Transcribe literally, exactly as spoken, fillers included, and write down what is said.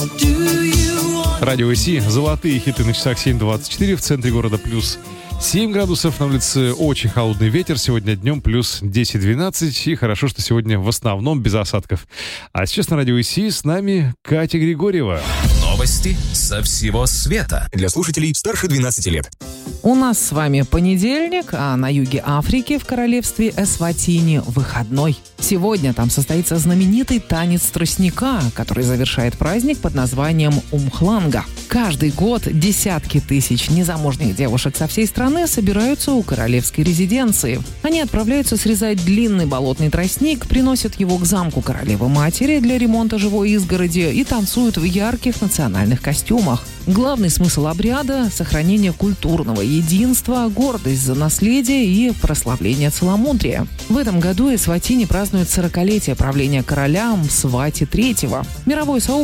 Радио ИСИ, золотые хиты на часах семь двадцать четыре, в центре города плюс семь градусов, на улице очень холодный ветер, сегодня днем плюс десять-двенадцать, и хорошо, что сегодня в основном без осадков. А сейчас на Радио ИСИ с нами Катя Григорьева. Новости со всего света для слушателей старше двенадцати лет. У нас с вами понедельник, а на юге Африки в королевстве Эсватини выходной. Сегодня там состоится знаменитый танец тростника, который завершает праздник под названием Умхланга. Каждый год десятки тысяч незамужних девушек со всей страны собираются у королевской резиденции. Они отправляются срезать длинный болотный тростник, приносят его к замку королевы-матери для ремонта живой изгороди и танцуют в ярких национальных костюмах. Главный смысл обряда – сохранение культурного единства, гордость за наследие и прославление целомудрия. В этом году Эсватини празднует сорокалетие правления короля Мсвати третьего. Мировое сообщество